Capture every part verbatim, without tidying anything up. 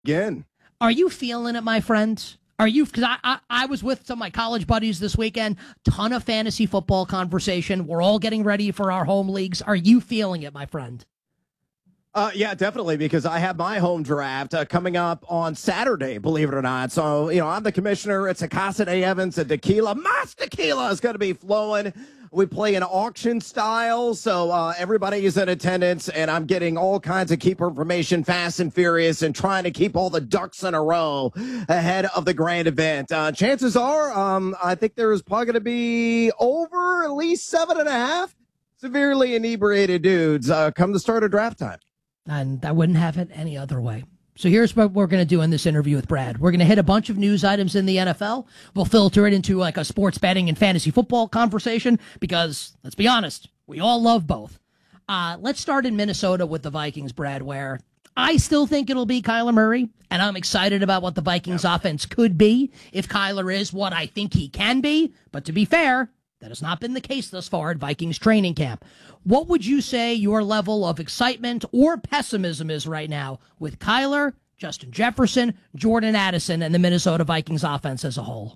Again. Are you feeling it, my friends? Are you? Because I, I I was with some of my college buddies this weekend. Ton of fantasy football conversation. We're all getting ready for our home leagues. Are you feeling it, my friend? Uh, yeah, definitely, because I have my home draft uh, coming up on Saturday, believe it or not. So, you know, I'm the commissioner. It's a Casa de Evans, a tequila. Mas tequila is going to be flowing. We play an auction style, so uh, everybody is in attendance, and I'm getting all kinds of keeper information fast and furious and trying to keep all the ducks in a row ahead of the grand event. Uh, chances are, um, I think there's probably going to be over at least seven and a half severely inebriated dudes uh, come the start of draft time. And I wouldn't have it any other way. So here's what we're going to do in this interview with Brad. We're going to hit a bunch of news items in the N F L. We'll filter it into like a sports betting and fantasy football conversation because, let's be honest, we all love both. Uh, let's start in Minnesota with the Vikings, Brad, where I still think it'll be Kyler Murray, and I'm excited about what the Vikings yep. offense could be if Kyler is what I think he can be. But to be fair, that has not been the case thus far at Vikings training camp. What would you say your level of excitement or pessimism is right now with Kyler, Justin Jefferson, Jordan Addison, and the Minnesota Vikings offense as a whole?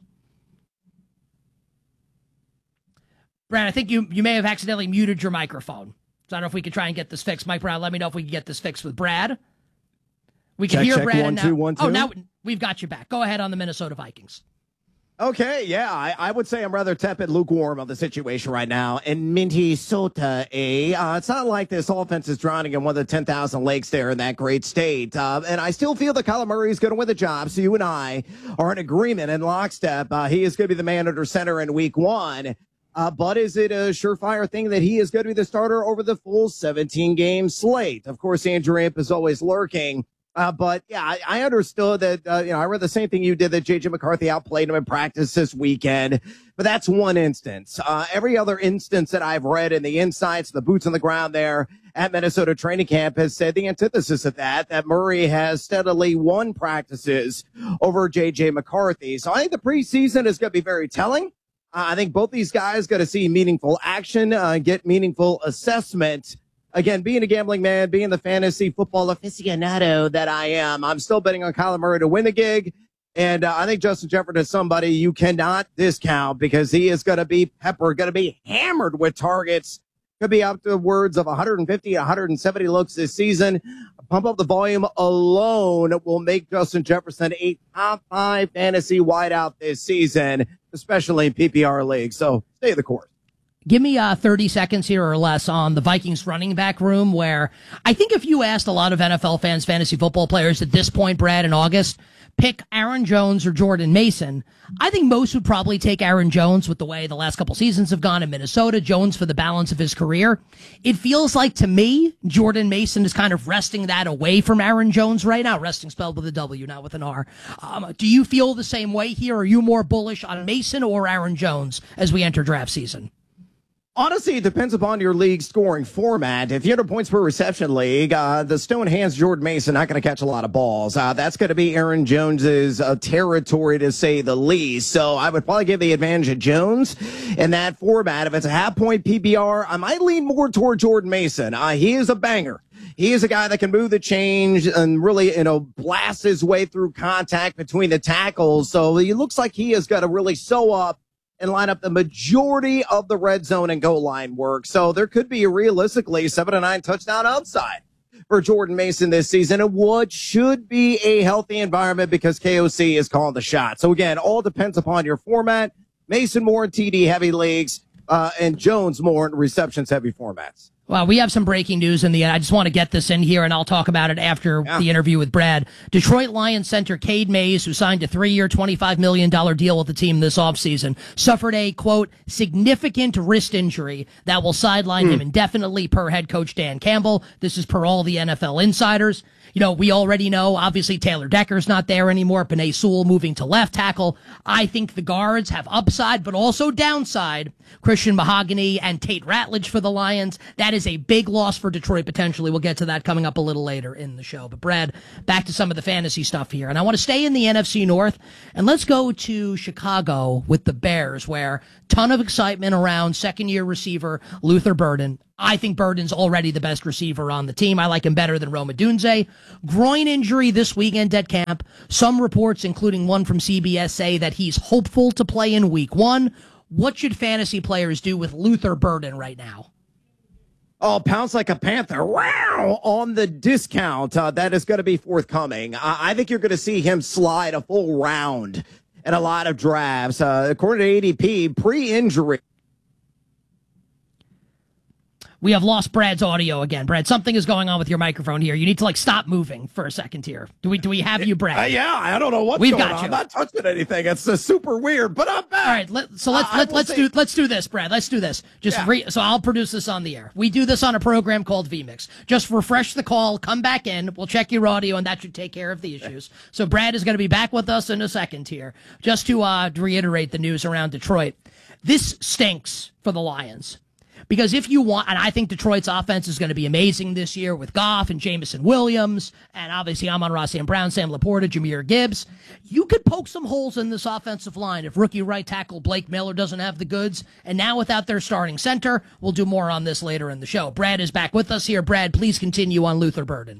Brad, I think you, you may have accidentally muted your microphone. So I don't know if we could try and get this fixed. Mike Brown, let me know if we can get this fixed with Brad. We can check, hear check, Brad. One, now, two, one, two. Oh, now we've got you back. Go ahead on the Minnesota Vikings. Okay, yeah, I, I would say I'm rather tepid, lukewarm on the situation right now. In Minnesota, eh? Uh, it's not like this offense is drowning in one of the ten thousand lakes there in that great state. Uh, and I still feel that Kyler Murray is going to win the job. So you and I are in agreement in lockstep. Uh, he is going to be the man under center in week one. Uh, but is it a surefire thing that he is going to be the starter over the full seventeen game slate? Of course, Andrew Amp is always lurking. Uh, but yeah, I, I understood that, uh, you know, I read the same thing you did, that J J McCarthy outplayed him in practice this weekend. But that's one instance. Uh, every other instance that I've read in the insights, the boots on the ground there at Minnesota training camp has said the antithesis of that, that Murray has steadily won practices over J J McCarthy. So I think the preseason is going to be very telling. Uh, I think both these guys got to see meaningful action, uh, get meaningful assessment. Again, being a gambling man, being the fantasy football aficionado that I am, I'm still betting on Kyler Murray to win the gig. And uh, I think Justin Jefferson is somebody you cannot discount because he is going to be peppered, going to be hammered with targets. Could be upwards of one fifty, one seventy looks this season. Pump up the volume alone will make Justin Jefferson a top five fantasy wideout this season, especially in P P R leagues. So stay the course. Give me uh, thirty seconds here or less on the Vikings running back room, where I think if you asked a lot of N F L fans, fantasy football players at this point, Brad, in August, pick Aaron Jones or Jordan Mason, I think most would probably take Aaron Jones with the way the last couple seasons have gone in Minnesota, Jones for the balance of his career. It feels like to me, Jordan Mason is kind of wresting that away from Aaron Jones right now. Resting spelled with a W, not with an R. Um, do you feel the same way here? Are you more bullish on Mason or Aaron Jones as we enter draft season? Honestly, it depends upon your league scoring format. If you're in a points per reception league, uh, the stone hands Jordan Mason not going to catch a lot of balls. Uh, that's going to be Aaron Jones's uh, territory, to say the least. So I would probably give the advantage of Jones in that format. If it's a half point P P R, I might lean more toward Jordan Mason. Uh, he is a banger. He is a guy that can move the change and really, you know, blast his way through contact between the tackles. So he looks like he has got to really sew up and line up the majority of the red zone and goal line work. So there could be realistically seven to nine touchdown upside for Jordan Mason this season, and what should be a healthy environment because K O C is calling the shot. So again, all depends upon your format. Mason more in T D heavy leagues, uh, and Jones more in receptions heavy formats. Well, we have some breaking news in the end. I just want to get this in here, and I'll talk about it after yeah. the interview with Brad. Detroit Lions center Cade Mays, who signed a three-year, twenty-five million dollars deal with the team this offseason, suffered a, quote, significant wrist injury that will sideline mm. him indefinitely, per head coach Dan Campbell. This is per all the N F L insiders. You know, we already know, obviously, Taylor Decker's not there anymore. Penei Sewell moving to left tackle. I think the guards have upside, but also downside. Christian Mahogany and Tate Ratledge for the Lions. That is a big loss for Detroit, potentially. We'll get to that coming up a little later in the show. But, Brad, back to some of the fantasy stuff here. And I want to stay in the N F C North, and let's go to Chicago with the Bears, where ton of excitement around second-year receiver Luther Burden. I think Burden's already the best receiver on the team. I like him better than Rome Odunze. Groin injury this weekend at camp. Some reports, including one from C B S, say that he's hopeful to play in week one. What should fantasy players do with Luther Burden right now? Oh, pounce like a panther. Wow! On the discount uh, that is going to be forthcoming. I, I think you're going to see him slide a full round in a lot of drafts. Uh, according to A D P, pre-injury. We have lost Brad's audio again. Brad, something is going on with your microphone here. You need to like stop moving for a second here. Do we do we have you, Brad? Uh, yeah, I don't know what's We've going got on. you. I'm not touching anything. It's uh, super weird, but I'm back. All right, let, so let's uh, let, let's say- do let's do this, Brad. Let's do this. Just Yeah. re, so I'll produce this on the air. We do this on a program called vMix. Just refresh the call, come back in. We'll check your audio, and that should take care of the issues. So Brad is going to be back with us in a second here. Just to uh, reiterate the news around Detroit, this stinks for the Lions. Because if you want, and I think Detroit's offense is going to be amazing this year with Goff and Jamison Williams, and obviously Amon-Ra Saint Brown, Sam Laporta, Jahmyr Gibbs. You could poke some holes in this offensive line if rookie right tackle Blake Miller doesn't have the goods. And now without their starting center, we'll do more on this later in the show. Brad is back with us here. Brad, please continue on Luther Burden.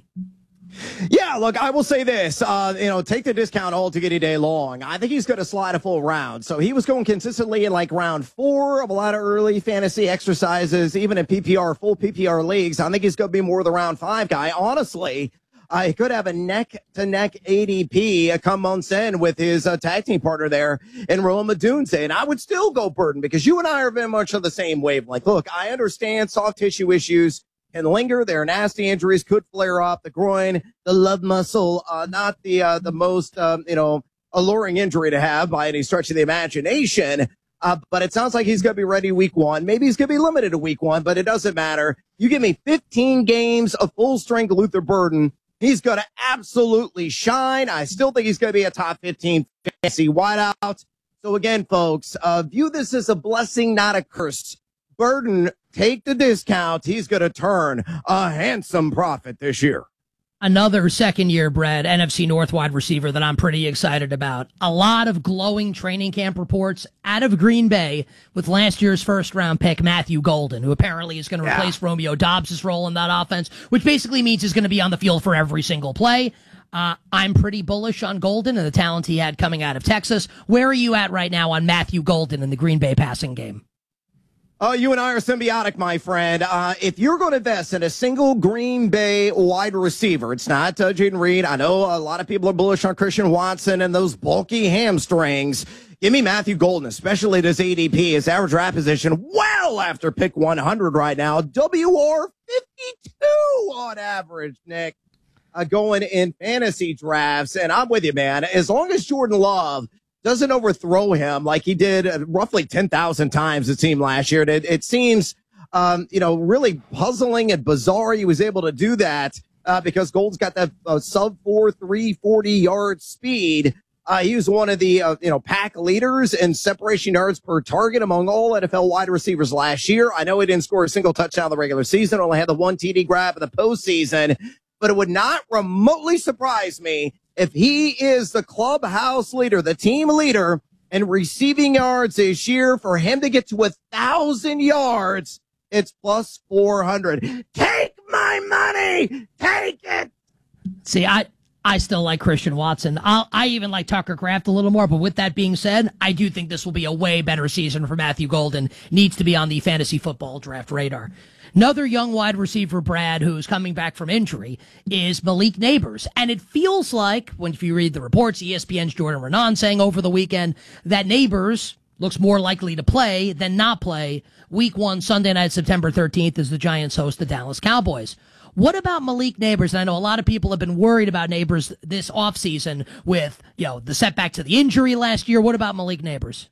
Yeah, look, I will say this, uh, you know, take the discount all to get a day long. I think he's going to slide a full round. So he was going consistently in like round four of a lot of early fantasy exercises, even in P P R, full P P R leagues. I think he's going to be more the round five guy. Honestly, I could have a neck to neck A D P uh, come months in with his uh, tag team partner there in Rome Odunze. And I would still go Burden because you and I are very much on the same wavelength. Look, I understand soft tissue issues can linger. Their nasty injuries could flare up. The groin, the love muscle, uh, not the uh, the most um, you know alluring injury to have by any stretch of the imagination. Uh, but it sounds like he's going to be ready week one. Maybe he's going to be limited to week one, but it doesn't matter. You give me fifteen games of full strength Luther Burden, he's going to absolutely shine. I still think he's going to be a top fifteen fantasy wideout. So again, folks, uh, view this as a blessing, not a curse. Burden, take the discount. He's going to turn a handsome profit this year. Another second year, Brad, N F C North wide receiver that I'm pretty excited about. A lot of glowing training camp reports out of Green Bay with last year's first round pick, Matthew Golden, who apparently is going to Yeah. replace Romeo Dobbs' role in that offense, which basically means he's going to be on the field for every single play. Uh, I'm pretty bullish on Golden and the talent he had coming out of Texas. Where are you at right now on Matthew Golden in the Green Bay passing game? Oh, you and I are symbiotic, my friend. Uh, if you're going to invest in a single Green Bay wide receiver, it's not uh, Jaden Reed. I know a lot of people are bullish on Christian Watson and those bulky hamstrings. Give me Matthew Golden, especially at his A D P, his average draft position, well after pick one hundred right now. W R fifty-two on average, Nick, uh, going in fantasy drafts. And I'm with you, man. As long as Jordan Love doesn't overthrow him like he did uh, roughly ten thousand times, it seemed last year. It, it seems, um, you know, really puzzling and bizarre he was able to do that uh, because Gold's got that uh, sub four, three forty yard speed. Uh, he was one of the, uh, you know, pack leaders in separation yards per target among all N F L wide receivers last year. I know he didn't score a single touchdown in the regular season, only had the one T D grab in the postseason, but it would not remotely surprise me if he is the clubhouse leader, the team leader in receiving yards this year. For him to get to a thousand yards, it's plus four hundred. Take my money. Take it. See, I, I still like Christian Watson. I'll, I even like Tucker Kraft a little more. But with that being said, I do think this will be a way better season for Matthew Golden. Needs to be on the fantasy football draft radar. Another young wide receiver, Brad, who's coming back from injury, is Malik Neighbors. And it feels like, when if you read the reports, E S P N's Jordan Renan saying over the weekend that Neighbors looks more likely to play than not play week one, Sunday night, September thirteenth, as the Giants host the Dallas Cowboys. What about Malik Neighbors? And I know a lot of people have been worried about Neighbors this offseason with, you know, the setback to the injury last year. What about Malik Neighbors?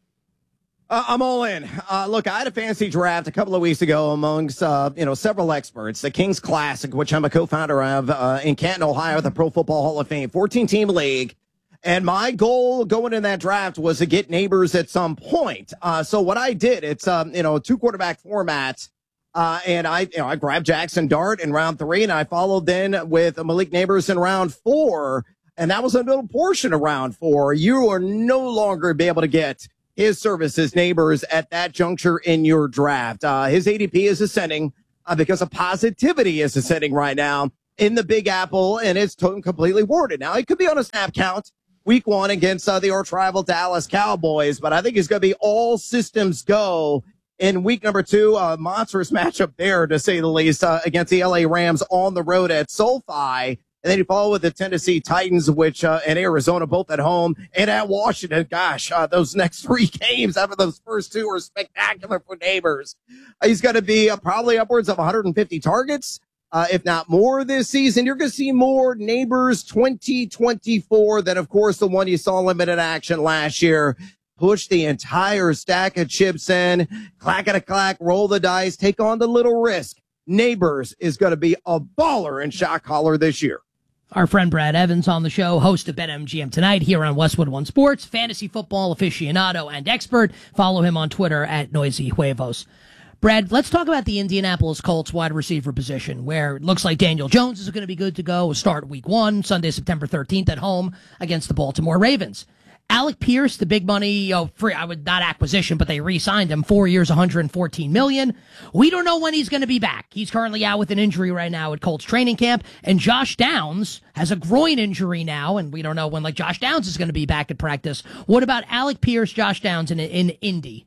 Uh, I'm all in. Uh, look, I had a fantasy draft a couple of weeks ago amongst, uh, you know, several experts, the Kings Classic, which I'm a co-founder of uh, in Canton, Ohio, the Pro Football Hall of Fame, fourteen team league. And my goal going in that draft was to get Neighbors at some point. Uh, so what I did, it's, um, you know, two quarterback format. Uh, and I, you know, I grabbed Jackson Dart in round three, and I followed then with Malik Neighbors in round four. And that was a middle portion of round four. You are no longer be able to get his services, Neighbors, at that juncture in your draft. Uh, his A D P is ascending uh, because of positivity is ascending right now in the Big Apple, and it's totally completely warranted. Now, he could be on a snap count week one against uh, the arch rival Dallas Cowboys, but I think he's going to be all systems go in week number two. A monstrous matchup there, to say the least, uh, against the L A Rams on the road at SoFi. And then you follow with the Tennessee Titans, which uh, and Arizona, both at home, and at Washington. Gosh, uh, those next three games after those first two are spectacular for Neighbors. Uh, he's going to be uh, probably upwards of one hundred fifty targets, uh, if not more this season. You're going to see more Neighbors twenty twenty-four than, of course, the one you saw limited action last year. Push the entire stack of chips in, clack-a-clack, roll the dice, take on the little risk. Neighbors is going to be a baller in shot collar this year. Our friend Brad Evans on the show, host of BetMGM Tonight here on Westwood One Sports, fantasy football aficionado and expert. Follow him on Twitter at Noisy Huevos. Brad, let's talk about the Indianapolis Colts wide receiver position, where it looks like Daniel Jones is going to be good to go. Start week one, Sunday, September thirteenth at home against the Baltimore Ravens. Alec Pierce, the big money, you know, free, I would not acquisition, but they re-signed him, four years, one hundred fourteen million dollars. We don't know when he's going to be back. He's currently out with an injury right now at Colts training camp, and Josh Downs has a groin injury now, and we don't know when, like, Josh Downs is going to be back at practice. What about Alec Pierce, Josh Downs in, in Indy?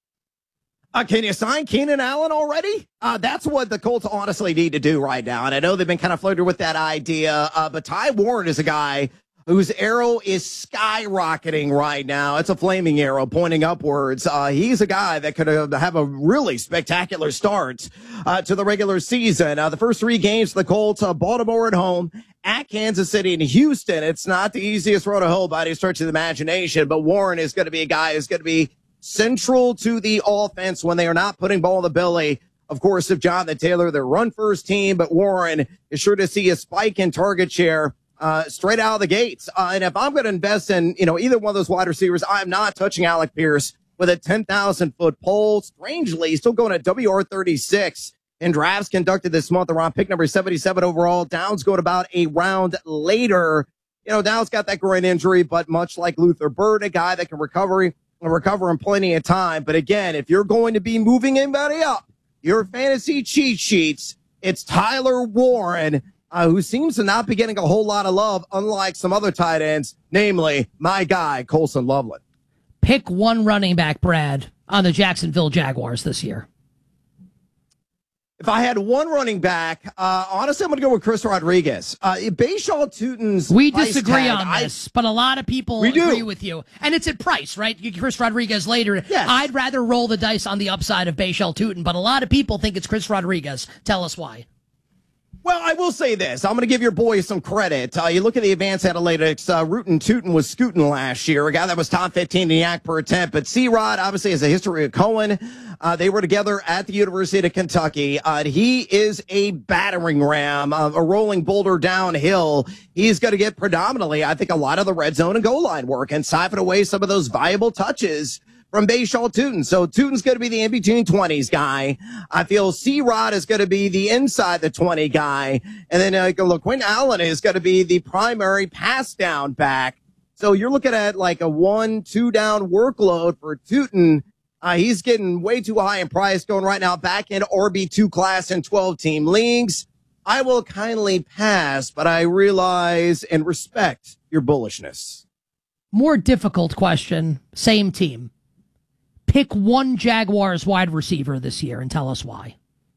Uh, can you sign Keenan Allen already? Uh, that's what the Colts honestly need to do right now, and I know they've been kind of flirting with that idea, uh, but Ty Warren is a guy whose arrow is skyrocketing right now. It's a flaming arrow pointing upwards. Uh, he's a guy that could uh, have a really spectacular start uh, to the regular season. Uh, the first three games, the Colts, uh, Baltimore at home, at Kansas City and Houston. It's not the easiest road to hoe by any stretch of the imagination, but Warren is going to be a guy who's going to be central to the offense when they are not putting ball in the belly, of course, of Jonathan Taylor, their run-first team, but Warren is sure to see a spike in target share Uh, straight out of the gates. Uh, and if I'm going to invest in, you know, either one of those wide receivers, I'm not touching Alec Pierce with a ten thousand foot pole. Strangely, he's still going at W R thirty-six in drafts conducted this month around pick number seventy-seven overall. Downs going about a round later. You know, Downs got that groin injury, but much like Luther Bird, a guy that can recover, recover in plenty of time. But again, if you're going to be moving anybody up, your fantasy cheat sheets, it's Tyler Warren, Uh, who seems to not be getting a whole lot of love, unlike some other tight ends, namely my guy, Colson Loveland. Pick one running back, Brad, on the Jacksonville Jaguars this year. If I had one running back, uh, honestly, I'm going to go with Chris Rodriguez. Uh, Bashaw Tutin's We disagree tag, on I, this, but a lot of people we agree do. with you. And it's at price, right? Chris Rodriguez later. Yes. I'd rather roll the dice on the upside of Bashaw Tutin, but a lot of people think it's Chris Rodriguez. Tell us why. Well, I will say this. I'm going to give your boy some credit. Uh, you look at the advanced analytics. Uh, Rootin' Tootin was scooting last year, a guy that was top fifteen in yak per attempt. But C-Rod obviously has a history of Cohen. Uh, they were together at the University of Kentucky. Uh, he is a battering ram, uh, a rolling boulder downhill. He's going to get predominantly, I think, a lot of the red zone and goal line work and siphon away some of those valuable touches from Bashaw Tutin. So Tutin's going to be the in-between twenties guy. I feel C-Rod is going to be the inside the twenty guy. And then uh, LaQuinn Allen is going to be the primary pass down back. So you're looking at like a one, two down workload for Tutin. Uh, he's getting way too high in price, going right now back in R B two class in twelve team leagues. I will kindly pass, but I realize and respect your bullishness. More difficult question, same team. Pick one Jaguars wide receiver this year and tell us why.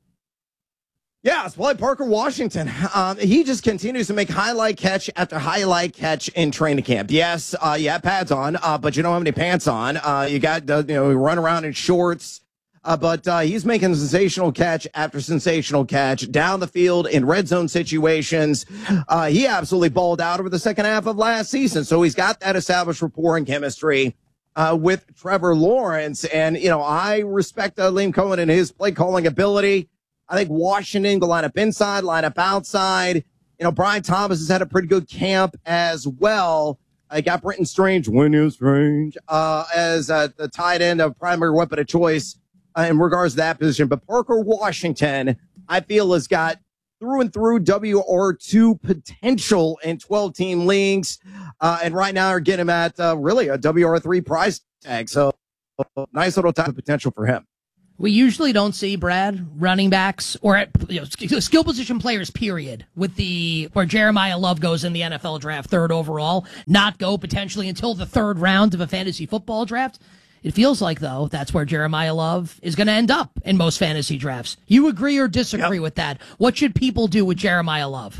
Yeah, it's probably Parker Washington. Um, he just continues to make highlight catch after highlight catch in training camp. Yes, uh, you have pads on, uh, but you don't have any pants on. Uh, you got, uh, you know, you run around in shorts. Uh, but uh, he's making sensational catch after sensational catch down the field in red zone situations. Uh, he absolutely balled out over the second half of last season. So he's got that established rapport and chemistry Uh, with Trevor Lawrence. And, you know, I respect uh, Liam Cohen and his play calling ability. I think Washington will line up inside, line up outside. You know, Brian Thomas has had a pretty good camp as well. I got Brenton Strange, William Strange, uh, as uh, the tight end of primary weapon of choice uh, in regards to that position. But Parker Washington, I feel, has got through and through W R two potential in twelve team leagues. Uh, and right now are getting him at uh, really a W R three price tag. So nice little type of potential for him. We usually don't see, Brad, running backs or you know, skill position players, period, with the where Jeremiah Love goes in the N F L draft third overall, not go potentially until the third round of a fantasy football draft. It feels like, though, that's where Jeremiah Love is going to end up in most fantasy drafts. You agree or disagree yep. with that? What should people do with Jeremiah Love?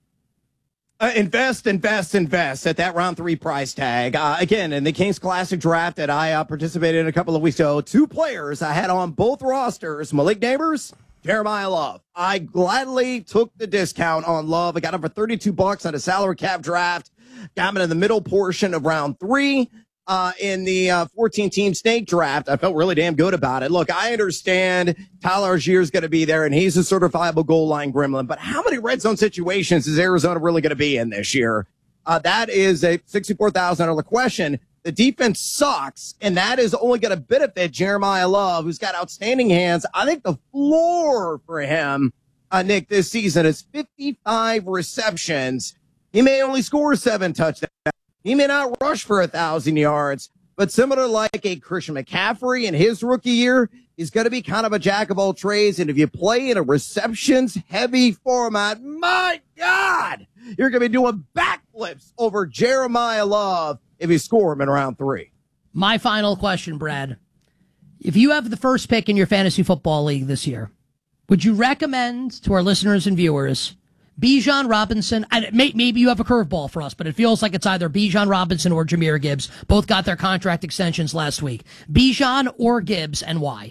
Uh, invest, invest, invest at that round three price tag. Uh, again, in the Kings Classic draft that I uh, participated in a couple of weeks ago, two players I had on both rosters, Malik Neighbors, Jeremiah Love. I gladly took the discount on Love. I got him for thirty-two bucks on a salary cap draft. Got him in the middle portion of round three. Uh, in the uh, fourteen-team snake draft, I felt really damn good about it. Look, I understand Tyler Algier is going to be there, and he's a certifiable goal line gremlin. But how many red zone situations is Arizona really going to be in this year? Uh, that is a sixty-four thousand dollars question. The defense sucks, and that is only going to benefit Jeremiah Love, who's got outstanding hands. I think the floor for him, uh, Nick, this season is fifty-five receptions. He may only score seven touchdowns. He may not rush for a thousand yards, but similar like a Christian McCaffrey in his rookie year, he's going to be kind of a jack of all trades. And if you play in a receptions heavy format, my God, you're going to be doing backflips over Jeremiah Love if you score him in round three. My final question, Brad. If you have the first pick in your fantasy football league this year, would you recommend to our listeners and viewers Bijan Robinson? And maybe you have a curveball for us, but it feels like it's either Bijan Robinson or Jahmyr Gibbs. Both got their contract extensions last week. Bijan or Gibbs, and why?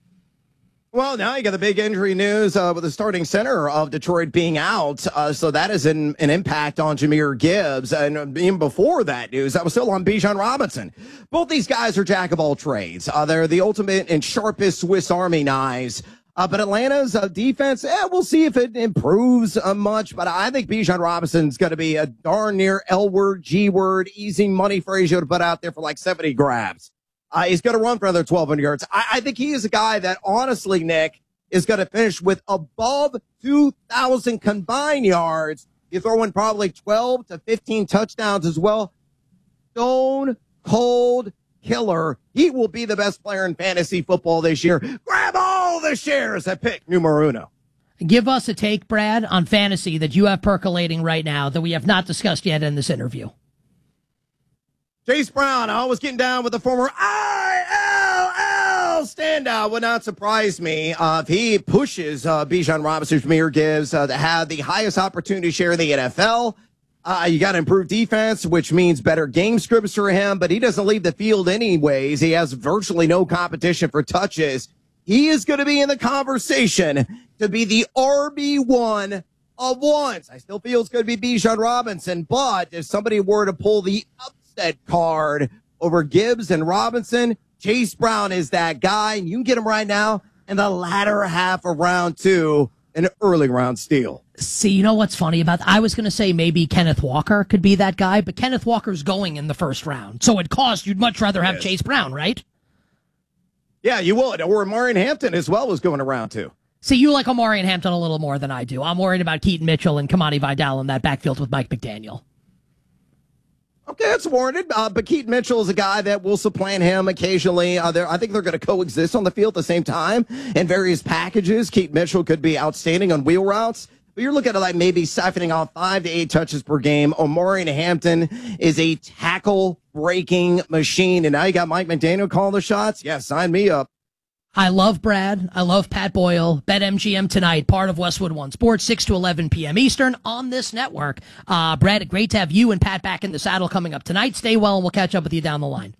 Well, now you got the big injury news uh, with the starting center of Detroit being out. Uh, so that is an, an impact on Jahmyr Gibbs. And even before that news, I was still on Bijan Robinson. Both these guys are jack of all trades. Uh, they're the ultimate and sharpest Swiss Army knives. Uh, but Atlanta's uh, defense, eh, we'll see if it improves uh, much. But I think Bijan Robinson's going to be a darn near L-word, G-word, easy money phrase you to put out there for like seventy grabs. Uh, he's going to run for another twelve hundred yards. I, I think he is a guy that, honestly, Nick, is going to finish with above two thousand combined yards. You throw in probably twelve to fifteen touchdowns as well. Stone cold killer. He will be the best player in fantasy football this year. Grab all the shares at pick numero uno. Give us a take, Brad, on fantasy that you have percolating right now that we have not discussed yet in this interview. Chase Brown, always getting down with the former I L L standout. Would not surprise me uh, if he pushes uh, Bijan Robinson, Jahmyr Gibbs uh, to have the highest opportunity share in the N F L. Uh, you got to improve defense, which means better game scripts for him, but he doesn't leave the field anyways. He has virtually no competition for touches. He is going to be in the conversation to be the R B one of ones. I still feel it's going to be Bijan Robinson, but if somebody were to pull the upset card over Gibbs and Robinson, Chase Brown is that guy, and you can get him right now in the latter half of round two, an early round steal. See, you know what's funny about that? I was going to say maybe Kenneth Walker could be that guy, but Kenneth Walker's going in the first round. So it costs, you'd much rather have yes. Chase Brown, right? Yeah, you would. Or Omarion Hampton as well was going around too. See, you like Omarion Hampton a little more than I do. I'm worried about Keaton Mitchell and Kamani Vidal in that backfield with Mike McDaniel. Okay, that's warranted. Uh, but Keaton Mitchell is a guy that will supplant him occasionally. Uh, I think they're going to coexist on the field at the same time in various packages. Keaton Mitchell could be outstanding on wheel routes. But you're looking at like maybe siphoning off five to eight touches per game. Omarion Hampton is a tackle-breaking machine. And now you got Mike McDaniel calling the shots. Yeah, sign me up. I love Brad. I love Pat Boyle. BetMGM tonight, part of Westwood One Sports, six to eleven p.m. Eastern on this network. Uh, Brad, great to have you and Pat back in the saddle coming up tonight. Stay well, and we'll catch up with you down the line.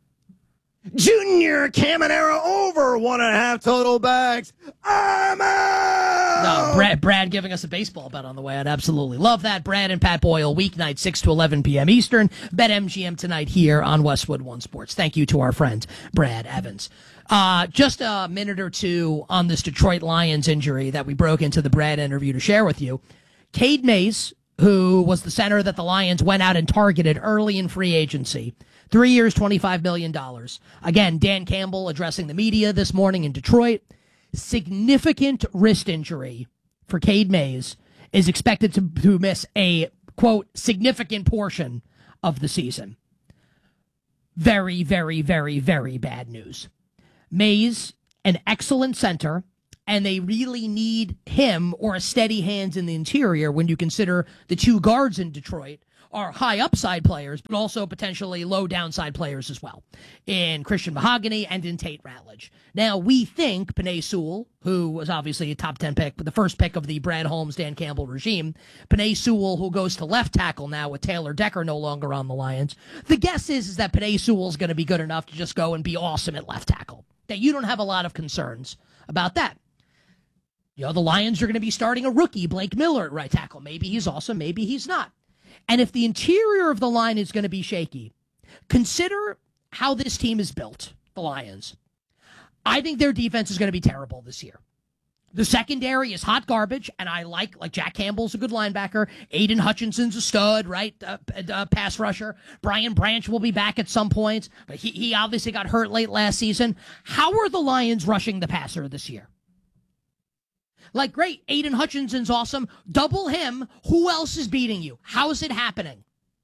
Junior Caminero over one and a half total bags. I'm out! No, Brad, Brad giving us a baseball bet on the way out. Absolutely. Love that. Brad and Pat Boyle, weeknight, six to eleven p.m. Eastern. BetMGM tonight here on Westwood One Sports. Thank you to our friend, Brad Evans. Uh, just a minute or two on this Detroit Lions injury that we broke into the Brad interview to share with you. Cade Mays, who was the center that the Lions went out and targeted early in free agency, three years, twenty-five million dollars. Again, Dan Campbell addressing the media this morning in Detroit. Significant wrist injury for Cade Mays, is expected to, to miss a, quote, significant portion of the season. very, very, very, very bad news. Mays, an excellent center, and they really need him or a steady hands in the interior when you consider the two guards in Detroit are high upside players, but also potentially low downside players as well, in Christian Mahogany and in Tate Ratledge. Now, we think Penei Sewell, who was obviously a top ten pick, but the first pick of the Brad Holmes, Dan Campbell regime, Penei Sewell, who goes to left tackle now with Taylor Decker no longer on the Lions, the guess is, is that Penei Sewell is going to be good enough to just go and be awesome at left tackle. That you don't have a lot of concerns about that. You know, the Lions are going to be starting a rookie, Blake Miller, at right tackle. Maybe he's awesome, maybe he's not. And if the interior of the line is going to be shaky, consider how this team is built, the Lions. I think their defense is going to be terrible this year. The secondary is hot garbage, and I like, like Jack Campbell's a good linebacker. Aiden Hutchinson's a stud, right? Uh, uh, pass rusher. Brian Branch will be back at some point, but he, he obviously got hurt late last season. How are the Lions rushing the passer this year? Like, great, Aiden Hutchinson's awesome. Double him. Who else is beating you? How is it happening?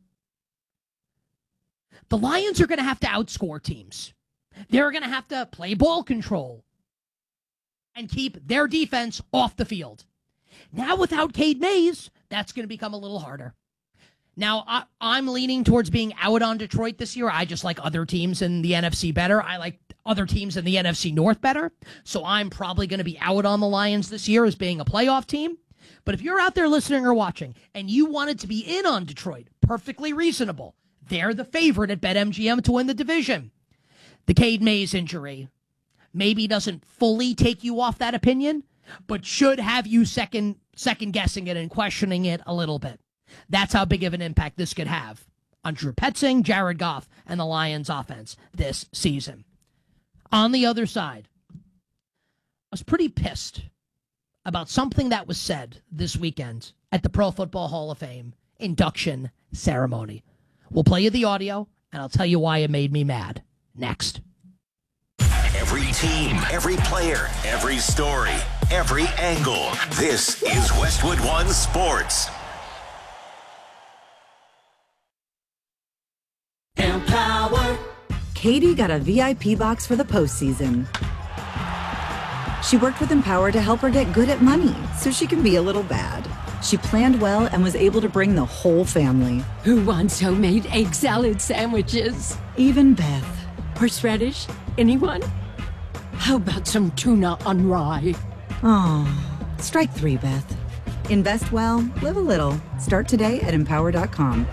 The Lions are going to have to outscore teams. They're going to have to play ball control and keep their defense off the field. Now, without Cade Mays, that's going to become a little harder. Now, I, I'm leaning towards being out on Detroit this year. I just like other teams in the N F C better. I like other teams in the N F C North better. So I'm probably going to be out on the Lions this year as being a playoff team. But if you're out there listening or watching and you wanted to be in on Detroit, perfectly reasonable. They're the favorite at BetMGM to win the division. The Cade Mays injury maybe doesn't fully take you off that opinion, but should have you second second guessing it and questioning it a little bit. That's how big of an impact this could have on Drew Petzing, Jared Goff, and the Lions offense this season. On the other side, I was pretty pissed about something that was said this weekend at the Pro Football Hall of Fame induction ceremony. We'll play you the audio, and I'll tell you why it made me mad. Next. Every team, every player, every story, every angle. This is Westwood One Sports. Empower. Katie got a V I P box for the postseason. She worked with Empower to help her get good at money so she can be a little bad. She planned well and was able to bring the whole family. Who wants homemade egg salad sandwiches? Even Beth. Horseradish? Anyone? How about some tuna on rye? Oh, strike three, Beth. Invest well, live a little. Start today at empower dot com.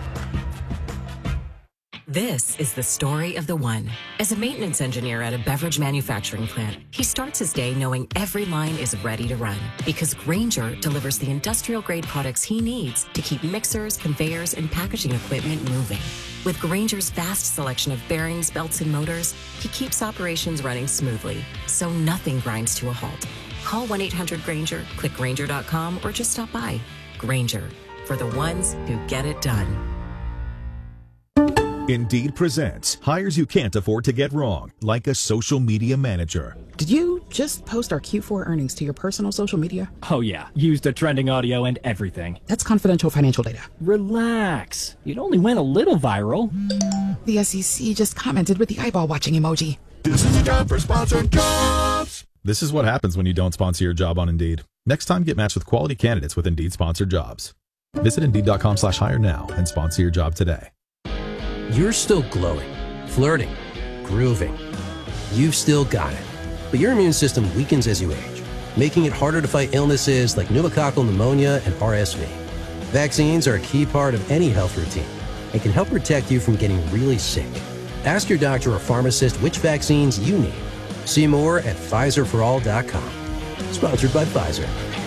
This is the story of the one. As a maintenance engineer at a beverage manufacturing plant, he starts his day knowing every line is ready to run because Grainger delivers the industrial-grade products he needs to keep mixers, conveyors, and packaging equipment moving. With Grainger's vast selection of bearings, belts, and motors, he keeps operations running smoothly, so nothing grinds to a halt. Call one eight hundred Grainger, click Grainger dot com, or just stop by. Grainger, for the ones who get it done. Indeed presents hires you can't afford to get wrong, like a social media manager. Did you just post our Q four earnings to your personal social media? Oh yeah, used the trending audio and everything. That's confidential financial data. Relax. It only went a little viral. The S E C just commented with the eyeball watching emoji. This is a job for sponsored jobs. This is what happens when you don't sponsor your job on Indeed. Next time, get matched with quality candidates with Indeed sponsored jobs. Visit Indeed dot com slash hire now and sponsor your job today. You're still glowing, flirting, grooving. You've still got it. But your immune system weakens as you age, making it harder to fight illnesses like pneumococcal pneumonia and R S V. Vaccines are a key part of any health routine and can help protect you from getting really sick. Ask your doctor or pharmacist which vaccines you need. See more at Pfizer for all dot com. Sponsored by Pfizer.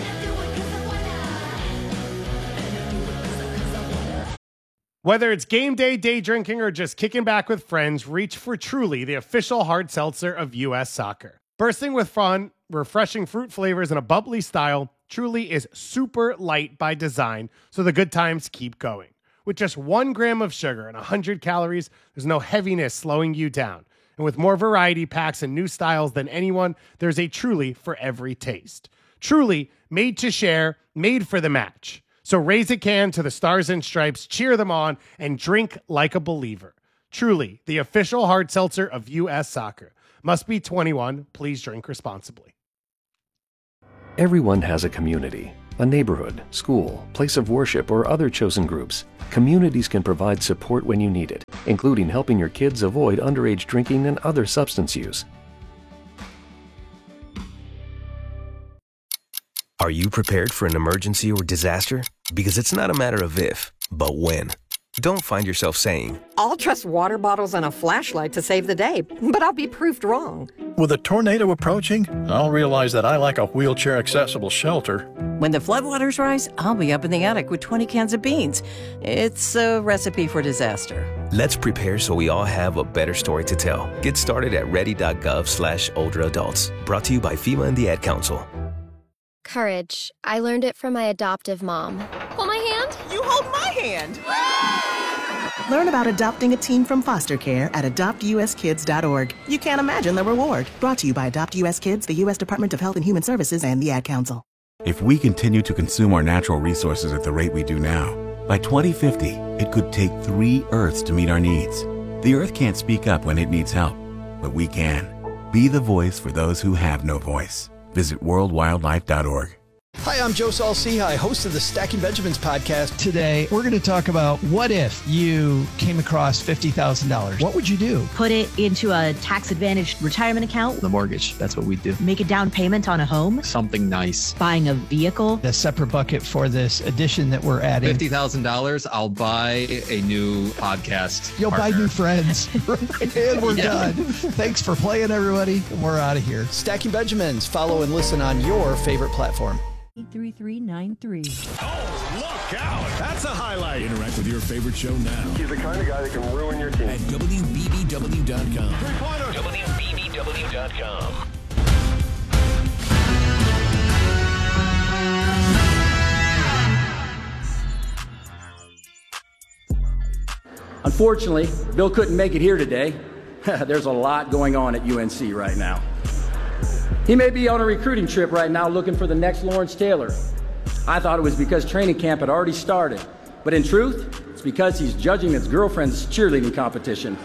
Whether it's game day, day drinking, or just kicking back with friends, reach for Truly, the official hard seltzer of U S Soccer. Bursting with fun, refreshing fruit flavors, and a bubbly style, Truly is super light by design, so the good times keep going. With just one gram of sugar and one hundred calories, there's no heaviness slowing you down. And with more variety packs and new styles than anyone, there's a Truly for every taste. Truly, made to share, made for the match. So raise a can to the Stars and Stripes, cheer them on, and drink like a believer. Truly, the official hard seltzer of U S Soccer. Must be twenty-one. Please drink responsibly. Everyone has a community, a neighborhood, school, place of worship, or other chosen groups. Communities can provide support when you need it, including helping your kids avoid underage drinking and other substance use. Are you prepared for an emergency or disaster? Because it's not a matter of if, but when. Don't find yourself saying, I'll trust water bottles and a flashlight to save the day, but I'll be proved wrong. With a tornado approaching, I'll realize that I lack a wheelchair-accessible shelter. When the floodwaters rise, I'll be up in the attic with twenty cans of beans. It's a recipe for disaster. let's prepare so we all have a better story to tell. Get started at ready.gov slash older adults. Brought to you by FEMA and the Ad Council. Courage. I learned it from my adoptive mom. Hold my hand. You hold my hand. Learn about adopting a teen from foster care at adopt u s kids dot org. You can't imagine the reward. Brought to you by Adopt U S Kids, the U S Department of Health and Human Services, and the Ad Council. If we continue to consume our natural resources at the rate we do now, by twenty fifty, it could take three Earths to meet our needs. The Earth can't speak up when it needs help, but we can. Be the voice for those who have no voice. Visit world wildlife dot org. Hi, I'm Joe Saul-Sehy, host of the Stacking Benjamins podcast. Today, we're going to talk about what if you came across fifty thousand dollars. What would you do? Put it into a tax-advantaged retirement account. The mortgage, that's what we do. Make a down payment on a home. Something nice. Buying a vehicle. A separate bucket for this addition that we're adding. fifty thousand dollars, I'll buy a new podcast You'll partner. buy new friends. And we're Yeah. done. Thanks for playing, everybody. We're out of here. Stacking Benjamins. Follow and listen on your favorite platform. three three nine three. Oh, look out! That's a highlight. Interact with your favorite show now. He's the kind of guy that can ruin your team. At W B B W dot com. W B B W dot com. Unfortunately, Bill couldn't make it here today. There's a lot going on at U N C right now. He may be on a recruiting trip right now looking for the next Lawrence Taylor. I thought it was because training camp had already started. But in truth, it's because he's judging his girlfriend's cheerleading competition.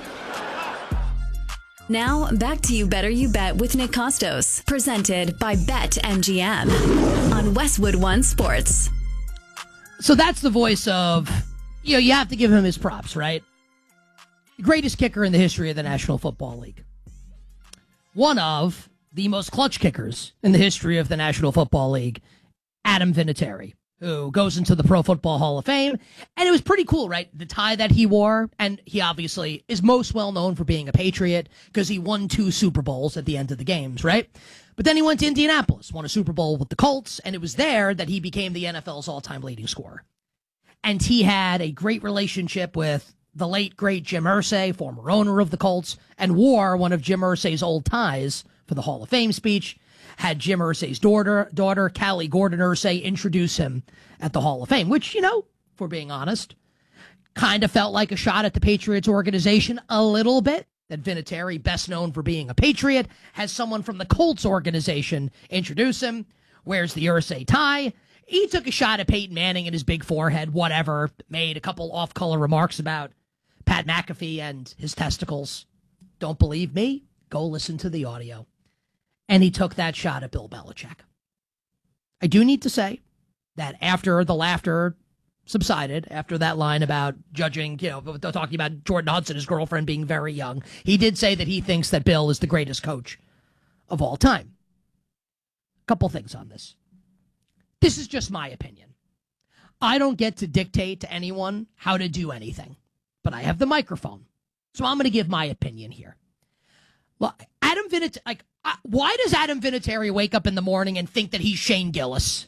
Now, back to You Better You Bet with Nick Costos, presented by BetMGM on Westwood One Sports. So that's the voice of, you know, you have to give him his props, right? The greatest kicker in the history of the National Football League. One of the most clutch kickers in the history of the National Football League, Adam Vinatieri, who goes into the Pro Football Hall of Fame. And it was pretty cool, right? The tie that he wore, and he obviously is most well known for being a Patriot because he won two Super Bowls at the end of the games, right? But then he went to Indianapolis, won a Super Bowl with the Colts, and it was there that he became the N F L's all-time leading scorer. And he had a great relationship with the late, great Jim Irsay, former owner of the Colts, and wore one of Jim Irsay's old ties for the Hall of Fame speech, had Jim Irsay's daughter, daughter Callie Gordon Irsay, introduce him at the Hall of Fame, which, you know, if we're being honest, kind of felt like a shot at the Patriots organization a little bit, that Vinatieri, best known for being a Patriot, has someone from the Colts organization introduce him, wears the Irsay tie. He took a shot at Peyton Manning and his big forehead, whatever, made a couple off-color remarks about Pat McAfee and his testicles. Don't believe me? Go listen to the audio. And he took that shot at Bill Belichick. I do need to say that after the laughter subsided, after that line about judging, you know, talking about Jordan Hudson, his girlfriend, being very young, he did say that he thinks that Bill is the greatest coach of all time. A couple things on this. This is just my opinion. I don't get to dictate to anyone how to do anything, but I have the microphone. So I'm going to give my opinion here. Well, Adam Vinatieri, like, uh, why does Adam Vinatieri wake up in the morning and think that he's Shane Gillis?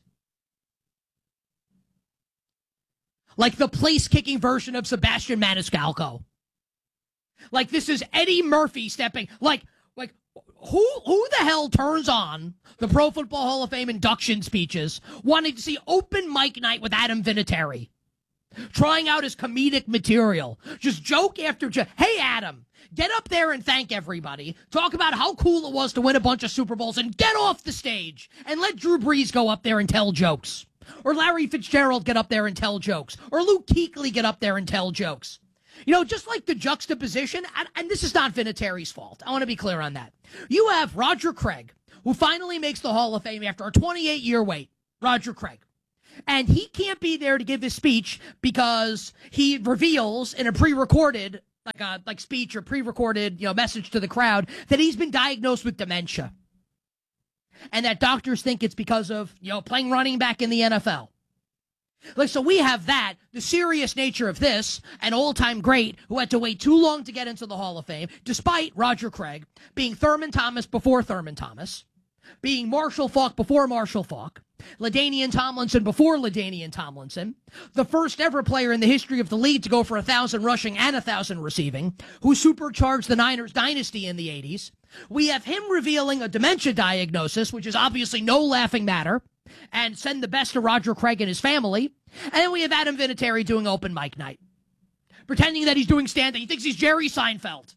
Like the place-kicking version of Sebastian Maniscalco. Like this is Eddie Murphy stepping, like, like who who the hell turns on the Pro Football Hall of Fame induction speeches wanting to see open mic night with Adam Vinatieri? Trying out his comedic material. Just joke after joke. Hey, Adam, get up there and thank everybody. Talk about how cool it was to win a bunch of Super Bowls and get off the stage and let Drew Brees go up there and tell jokes. Or Larry Fitzgerald get up there and tell jokes. Or Luke Kuechly get up there and tell jokes. You know, just like the juxtaposition, and, and this is not Vinatieri's fault. I want to be clear on that. You have Roger Craig, who finally makes the Hall of Fame after a twenty-eight year wait. Roger Craig. And he can't be there to give his speech because he reveals in a pre-recorded, like a like speech or pre-recorded, you know, message to the crowd that he's been diagnosed with dementia. And that doctors think it's because of, you know, playing running back in the N F L. Like, so we have that, the serious nature of this, an all-time great who had to wait too long to get into the Hall of Fame, despite Roger Craig being Thurman Thomas before Thurman Thomas, being Marshall Faulk before Marshall Faulk, LaDainian Tomlinson before LaDainian Tomlinson, the first ever player in the history of the league to go for a thousand rushing and a thousand receiving, who supercharged the Niners dynasty in the eighties. We have him revealing a dementia diagnosis, which is obviously no laughing matter, and send the best to Roger Craig and his family. And then we have Adam Vinatieri doing open mic night, pretending that he's doing stand-up. He thinks he's Jerry Seinfeld.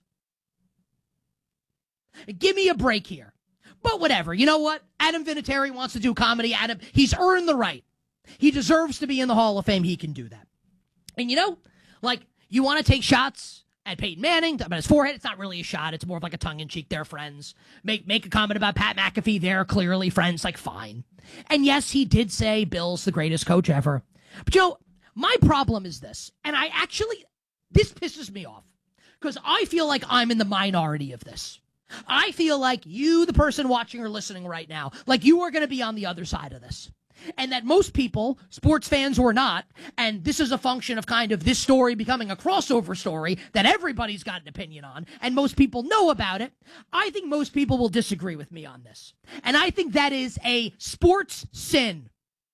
Give me a break here. But whatever. You know what? Adam Vinatieri wants to do comedy. Adam, he's earned the right. He deserves to be in the Hall of Fame. He can do that. And you know, like, you want to take shots at Peyton Manning, about his forehead. It's not really a shot. It's more of like a tongue-in-cheek. They're friends. Make make a comment about Pat McAfee. They're clearly friends. Like, fine. And yes, he did say Bill's the greatest coach ever. But, you know, my problem is this. And I actually, this pisses me off. Because I feel like I'm in the minority of this. I feel like you, the person watching or listening right now, like you are going to be on the other side of this. And that most people, sports fans or not, and this is a function of kind of this story becoming a crossover story that everybody's got an opinion on, and most people know about it, I think most people will disagree with me on this. And I think that is a sports sin.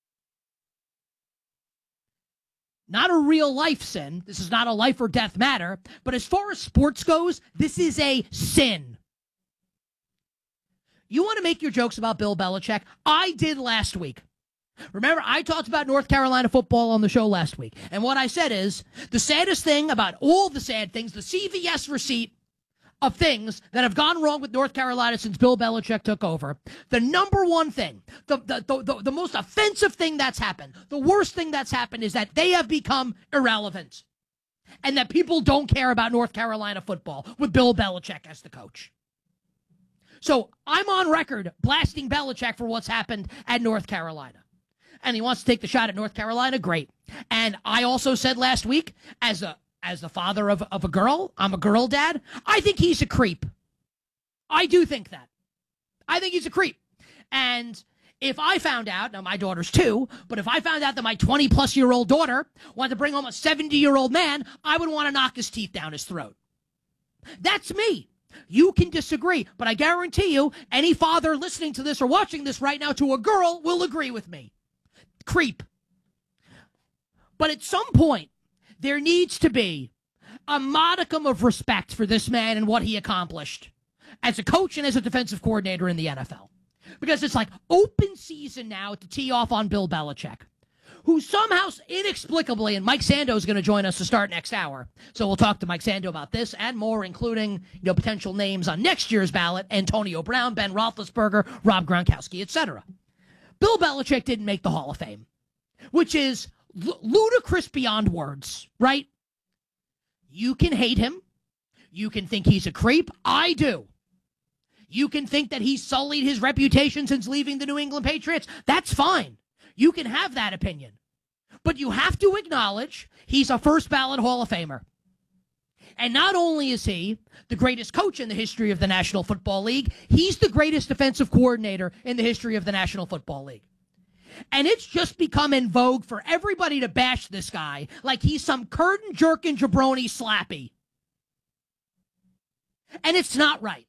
Not a real life sin. This is not a life or death matter. But as far as sports goes, this is a sin. You want to make your jokes about Bill Belichick? I did last week. Remember, I talked about North Carolina football on the show last week. And what I said is, the saddest thing about all the sad things, the C V S receipt of things that have gone wrong with North Carolina since Bill Belichick took over, the number one thing, the, the, the, the, the most offensive thing that's happened, the worst thing that's happened is that they have become irrelevant. And that people don't care about North Carolina football with Bill Belichick as the coach. So I'm on record blasting Belichick for what's happened at North Carolina. And he wants to take the shot at North Carolina, great. And I also said last week, as a as the father of, of a girl, I'm a girl dad, I think he's a creep. I do think that. I think he's a creep. And if I found out, now my daughter's two, but if I found out that my twenty-plus-year-old daughter wanted to bring home a seventy-year-old man, I would want to knock his teeth down his throat. That's me. You can disagree, but I guarantee you, any father listening to this or watching this right now to a girl will agree with me. Creep. But at some point, there needs to be a modicum of respect for this man and what he accomplished as a coach and as a defensive coordinator in the N F L. Because it's like open season now to tee off on Bill Belichick, who somehow, inexplicably, and Mike Sando is going to join us to start next hour. So we'll talk to Mike Sando about this and more, including, you know, potential names on next year's ballot: Antonio Brown, Ben Roethlisberger, Rob Gronkowski, et cetera. Bill Belichick didn't make the Hall of Fame, which is l- ludicrous beyond words, right? You can hate him. You can think he's a creep. I do. You can think that he's sullied his reputation since leaving the New England Patriots. That's fine. You can have that opinion. But you have to acknowledge he's a first ballot Hall of Famer. And not only is he the greatest coach in the history of the National Football League, he's the greatest defensive coordinator in the history of the National Football League. And it's just become in vogue for everybody to bash this guy like he's some curtain-jerking jabroni slappy. And it's not right.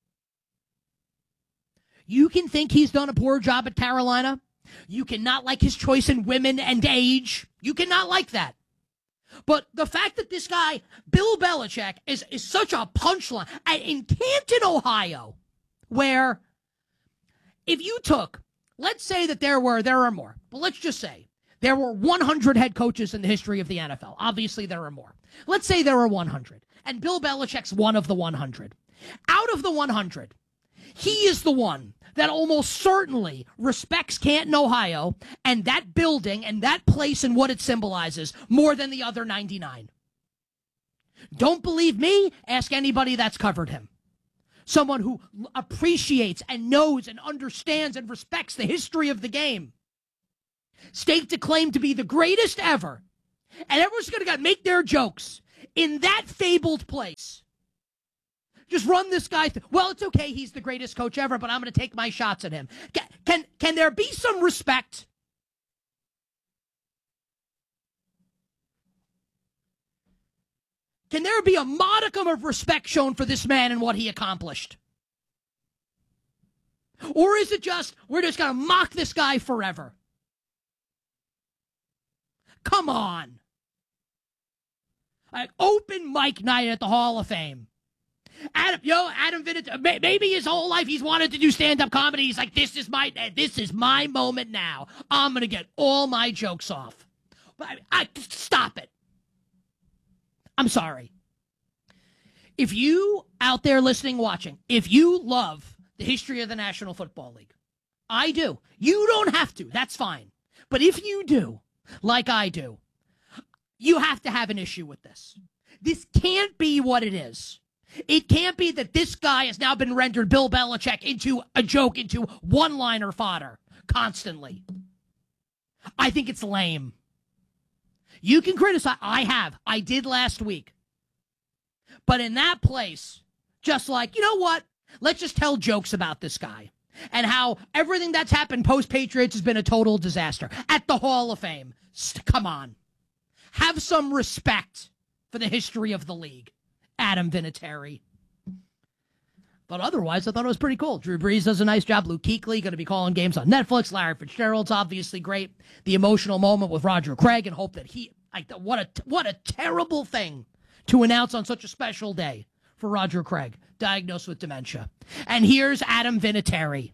You can think he's done a poor job at Carolina. You cannot like his choice in women and age. You cannot like that. But the fact that this guy, Bill Belichick, is, is such a punchline in Canton, Ohio, where if you took, let's say that there were, there are more, but let's just say there were one hundred head coaches in the history of the N F L. Obviously, there are more. Let's say there are one hundred, and Bill Belichick's one of the one hundred. Out of the one hundred, he is the one that almost certainly respects Canton, Ohio, and that building and that place and what it symbolizes more than the other ninety-nine. Don't believe me? Ask anybody that's covered him. Someone who appreciates and knows and understands and respects the history of the game. Staked a claim to be the greatest ever. And everyone's going to make their jokes in that fabled place. Just run this guy through. Well, it's okay. He's the greatest coach ever, but I'm going to take my shots at him. Can, can, can there be some respect? Can there be a modicum of respect shown for this man and what he accomplished? Or is it just, we're just going to mock this guy forever? Come on. Like open mic night at the Hall of Fame. Adam, yo, Adam Vinatieri, maybe his whole life he's wanted to do stand-up comedy. He's like, this is my, this is my moment now. I'm going to get all my jokes off. But I, I, stop it. I'm sorry. If you out there listening, watching, if you love the history of the National Football League, I do. You don't have to. That's fine. But if you do, like I do, you have to have an issue with this. This can't be what it is. It can't be that this guy has now been rendered Bill Belichick into a joke, into one-liner fodder constantly. I think it's lame. You can criticize. I have. I did last week. But in that place, just like, you know what? Let's just tell jokes about this guy and how everything that's happened post-Patriots has been a total disaster. At the Hall of Fame. St- come on. Have some respect for the history of the league, Adam Vinatieri. But otherwise, I thought it was pretty cool. Drew Brees does a nice job. Luke Kuechly going to be calling games on Netflix. Larry Fitzgerald's obviously great. The emotional moment with Roger Craig and hope that he, like, what a what a terrible thing to announce on such a special day for Roger Craig, diagnosed with dementia. And here's Adam Vinatieri,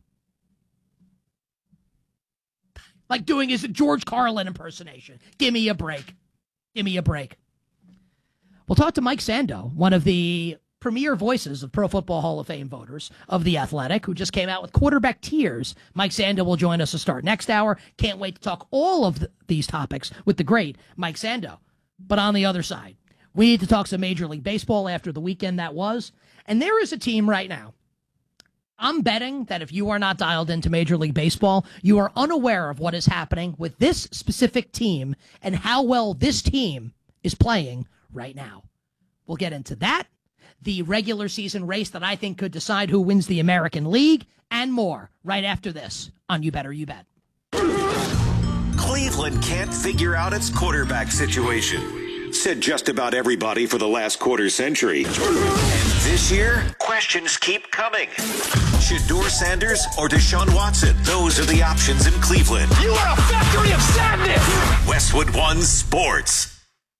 like doing his George Carlin impersonation. Give me a break. Give me a break. We'll talk to Mike Sando, one of the premier voices of Pro Football Hall of Fame voters of The Athletic, who just came out with quarterback tears. Mike Sando will join us to start next hour. Can't wait to talk all of the, these topics with the great Mike Sando. But on the other side, we need to talk some Major League Baseball after the weekend that was. And there is a team right now. I'm betting that if you are not dialed into Major League Baseball, you are unaware of what is happening with this specific team and how well this team is playing right now. We'll get into that, the regular season race that I think could decide who wins the American League, and more right after this on You Better You Bet. Cleveland can't figure out its quarterback situation. Said just about everybody for the last quarter century. And this year, questions keep coming. Shedeur Sanders or Deshaun Watson? Those are the options in Cleveland. You are a factory of sadness! Westwood One Sports.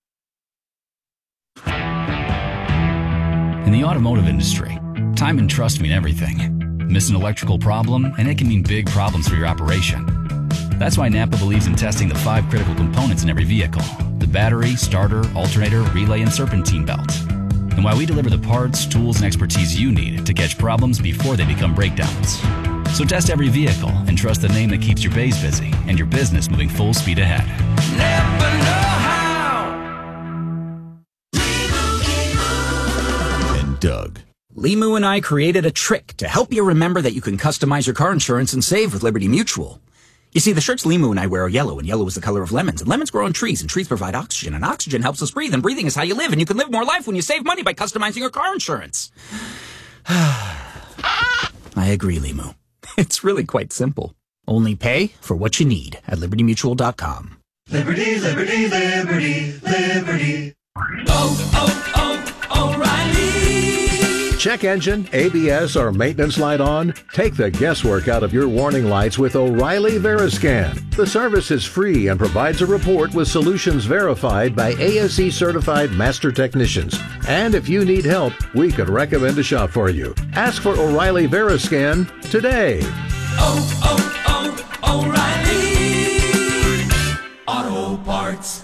In the automotive industry, time and trust mean everything. Miss an electrical problem, and it can mean big problems for your operation. That's why Napa believes in testing the five critical components in every vehicle: the battery, starter, alternator, relay, and serpentine belt. And why we deliver the parts, tools, and expertise you need to catch problems before they become breakdowns. So test every vehicle and trust the name that keeps your bays busy and your business moving full speed ahead. Never know how. Doug. Limu and I created a trick to help you remember that you can customize your car insurance and save with Liberty Mutual. You see, the shirts Limu and I wear are yellow, and yellow is the color of lemons, and lemons grow on trees, and trees provide oxygen, and oxygen helps us breathe, and breathing is how you live, and you can live more life when you save money by customizing your car insurance. I agree, Limu. It's really quite simple. Only pay for what you need at liberty mutual dot com. Liberty, liberty, liberty, liberty. Oh, oh, oh, O'Reilly. Check engine, A B S, or maintenance light on? Take the guesswork out of your warning lights with O'Reilly Veriscan. The service is free and provides a report with solutions verified by A S E certified master technicians. And if you need help, we could recommend a shop for you. Ask for O'Reilly Veriscan today. Oh, oh, oh, O'Reilly Auto Parts.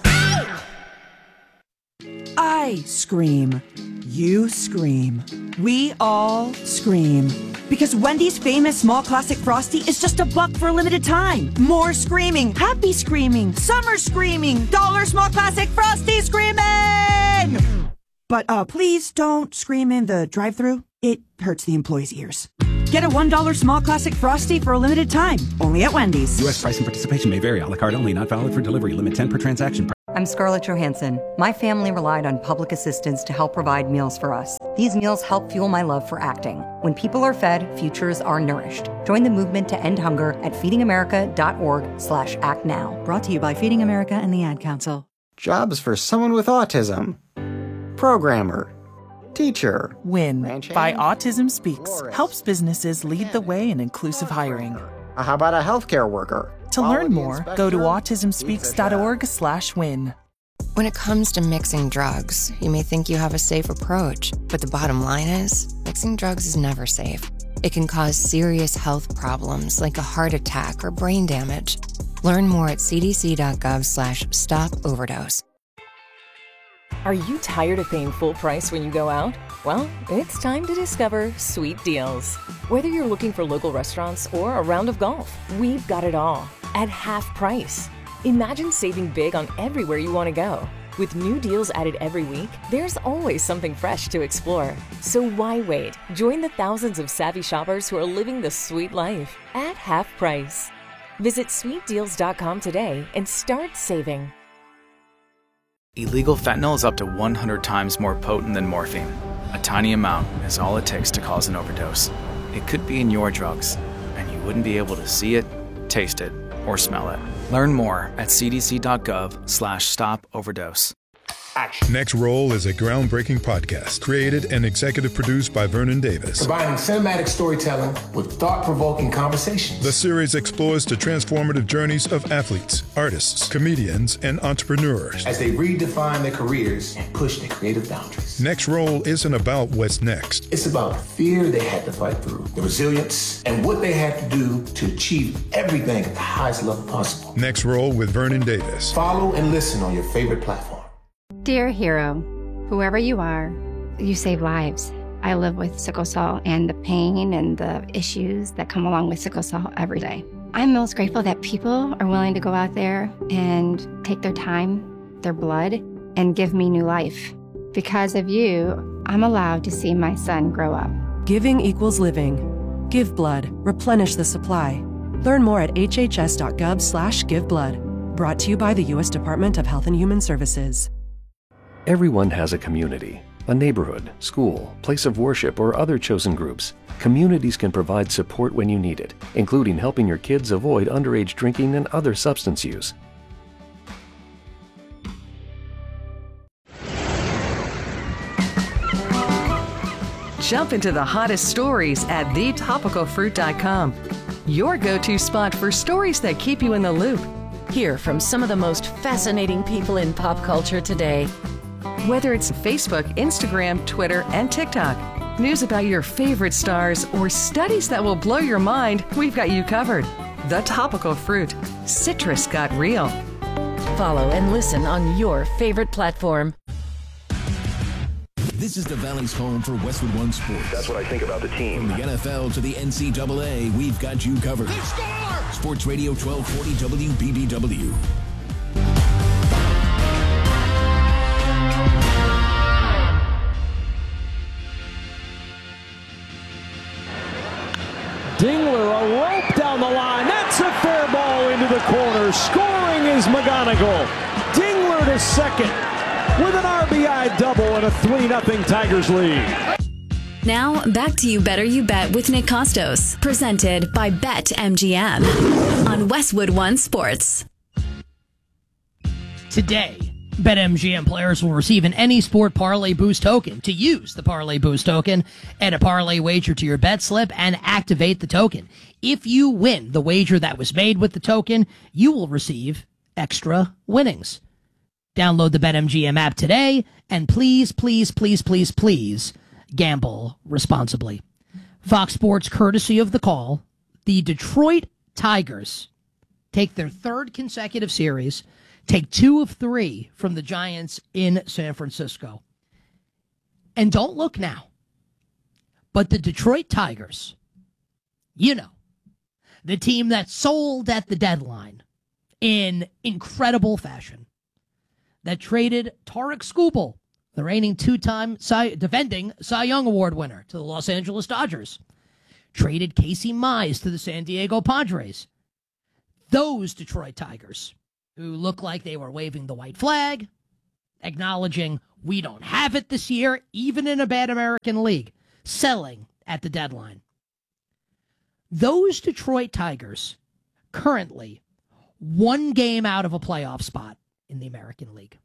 I scream. You scream. We all scream. Because Wendy's famous small classic Frosty is just a buck for a limited time. More screaming, happy screaming, summer screaming, dollar small classic Frosty screaming! But uh, please don't scream in the drive-thru. It hurts the employees' ears. Get a one dollar small classic Frosty for a limited time, only at Wendy's. U S price and participation may vary. A la carte only. Not valid for delivery. Limit ten per transaction. I'm Scarlett Johansson. My family relied on public assistance to help provide meals for us. These meals help fuel my love for acting. When people are fed, futures are nourished. Join the movement to end hunger at feedingamerica.org slash act now. Brought to you by Feeding America and the Ad Council. Jobs for someone with autism. Programmer. Teacher. WIN by Autism Speaks helps businesses lead the way in inclusive hiring. How about a healthcare worker? To learn more, go to autismspeaks.org slash win. When it comes to mixing drugs, you may think you have a safe approach, but the bottom line is, mixing drugs is never safe. It can cause serious health problems like a heart attack or brain damage. Learn more at cdc.gov slash stop overdose. Are you tired of paying full price when you go out? Well, it's time to discover Sweet Deals. Whether you're looking for local restaurants or a round of golf, we've got it all at half price. Imagine saving big on everywhere you want to go. With new deals added every week, there's always something fresh to explore. So why wait? Join the thousands of savvy shoppers who are living the sweet life at half price. Visit sweet deals dot com today and start saving. Illegal fentanyl is up to one hundred times more potent than morphine. A tiny amount is all it takes to cause an overdose. It could be in your drugs, and you wouldn't be able to see it, taste it, or smell it. Learn more at cdc.gov slash stop overdose. Next Roll is a groundbreaking podcast created and executive produced by Vernon Davis. Combining cinematic storytelling with thought-provoking conversations. The series explores the transformative journeys of athletes, artists, comedians, and entrepreneurs as they redefine their careers and push their creative boundaries. Next Roll isn't about what's next. It's about the fear they had to fight through, the resilience, and what they had to do to achieve everything at the highest level possible. Next Roll with Vernon Davis. Follow and listen on your favorite platform. Dear hero, whoever you are, you save lives. I live with sickle cell and the pain and the issues that come along with sickle cell every day. I'm most grateful that people are willing to go out there and take their time, their blood, and give me new life. Because of you, I'm allowed to see my son grow up. Giving equals living. Give blood. Replenish the supply. Learn more at hhs.gov slash give blood. Brought to you by the U S Department of Health and Human Services. Everyone has a community, a neighborhood, school, place of worship, or other chosen groups. Communities can provide support when you need it, including helping your kids avoid underage drinking and other substance use. Jump into the hottest stories at the topical fruit dot com. Your go-to spot for stories that keep you in the loop. Hear from some of the most fascinating people in pop culture today. Whether it's Facebook, Instagram, Twitter, and TikTok, news about your favorite stars, or studies that will blow your mind, we've got you covered. The Topical Fruit. Citrus got real. Follow and listen on your favorite platform. This is the Valley's home for Westwood One Sports. That's what I think about the team. From the N F L to the N C double A, we've got you covered. They score! Sports Radio twelve forty W B B W. Dingler, a rope down the line. That's a fair ball into the corner. Scoring is McGonigal. Dingler to second with an R B I double and a three nothing Tigers lead. Now, back to You Better You Bet with Nick Costos, presented by BetMGM on Westwood One Sports. Today, BetMGM players will receive an Any Sport Parlay Boost token. To use the Parlay Boost token, add a parlay wager to your bet slip and activate the token. If you win the wager that was made with the token, you will receive extra winnings. Download the BetMGM app today, and please, please, please, please, please, gamble responsibly. Fox Sports courtesy of The Call. The Detroit Tigers take their third consecutive series, take two of three from the Giants in San Francisco. And don't look now, but the Detroit Tigers, you know, the team that sold at the deadline in incredible fashion, that traded Tarek Skubal the reigning two-time Cy, defending Cy Young Award winner, to the Los Angeles Dodgers. Traded Casey Mize to the San Diego Padres. Those Detroit Tigers, who look like they were waving the white flag, acknowledging we don't have it this year, even in a bad American League, selling at the deadline. Those Detroit Tigers currently one game out of a playoff spot in the American League.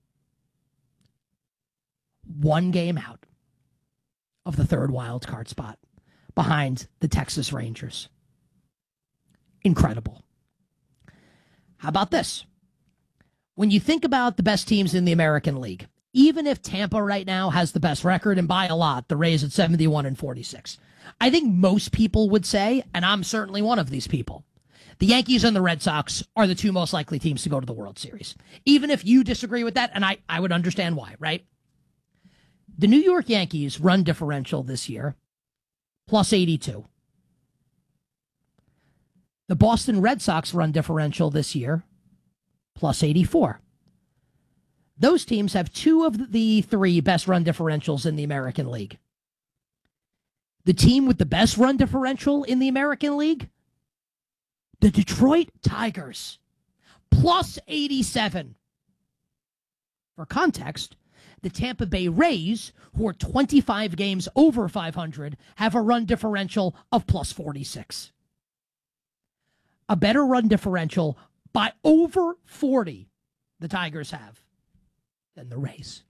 One game out of the third wild card spot behind the Texas Rangers. Incredible. How about this? When you think about the best teams in the American League, even if Tampa right now has the best record, and by a lot, the Rays at seventy-one and forty-six, I think most people would say, and I'm certainly one of these people, the Yankees and the Red Sox are the two most likely teams to go to the World Series. Even if you disagree with that, and I, I would understand why, right? The New York Yankees run differential this year, plus eighty-two. The Boston Red Sox run differential this year, plus eighty-four. Those teams have two of the three best run differentials in the American League. The team with the best run differential in the American League, the Detroit Tigers, plus eighty-seven. For context, the Tampa Bay Rays, who are twenty-five games over five hundred, have a run differential of plus forty-six. A better run differential by over forty the Tigers have than the Rays.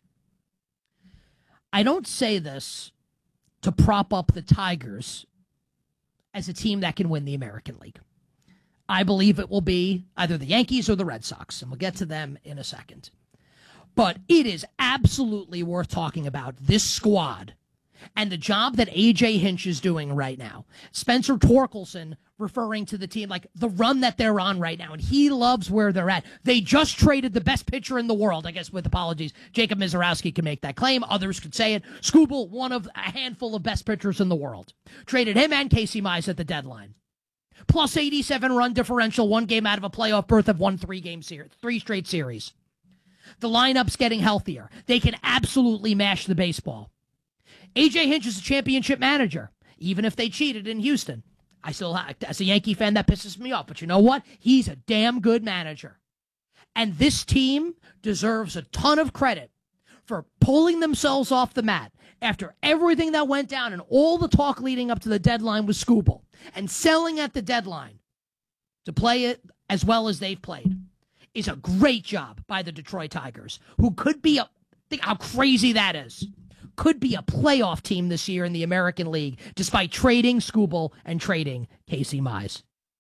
I don't say this to prop up the Tigers as a team that can win the American League. I believe it will be either the Yankees or the Red Sox, and we'll get to them in a second. But it is absolutely worth talking about this squad and the job that A J Hinch is doing right now. Spencer Torkelson referring to the team like the run that they're on right now, and he loves where they're at. They just traded the best pitcher in the world, I guess with apologies. Jacob Mizorowski can make that claim. Others could say it. Skubal, one of a handful of best pitchers in the world. Traded him and Casey Mize at the deadline. Plus eighty-seven run differential, one game out of a playoff berth, have won three game series, three straight series. The lineup's getting healthier. They can absolutely mash the baseball. A J Hinch is a championship manager, even if they cheated in Houston. I still, as a Yankee fan, that pisses me off. But you know what? He's a damn good manager. And this team deserves a ton of credit for pulling themselves off the mat after everything that went down and all the talk leading up to the deadline with Skubal and selling at the deadline to play it as well as they've played is a great job by the Detroit Tigers, who could be a, think how crazy that is, could be a playoff team this year in the American League, despite trading Skubal and trading Casey Mize.